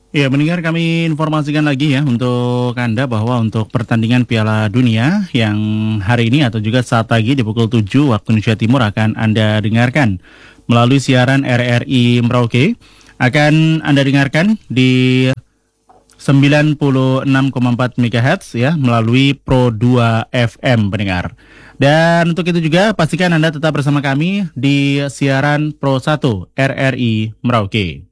Ya, mendengar kami informasikan lagi ya untuk Anda bahwa untuk pertandingan Piala Dunia yang hari ini atau juga saat pagi di pukul 7 waktu Indonesia Timur akan Anda dengarkan melalui siaran RRI Merauke. Akan Anda dengarkan di 96,4 MHz ya melalui Pro 2 FM pendengar. Dan untuk itu juga pastikan Anda tetap bersama kami di siaran Pro 1 RRI Merauke.